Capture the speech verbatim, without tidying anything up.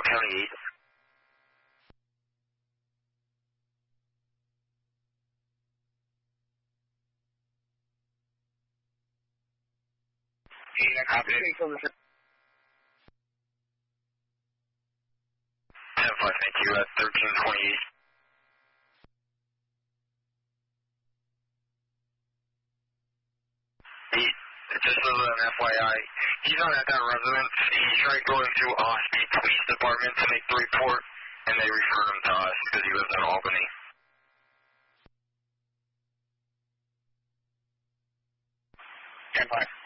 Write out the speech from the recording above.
County eight. Copy. ten five, thank you, at thirteen twenty-eight. He, just as an F Y I, he's not at that residence. He tried going to Ospey Police Department to make the report, and they referred him to us because he lives in Albany. ten five.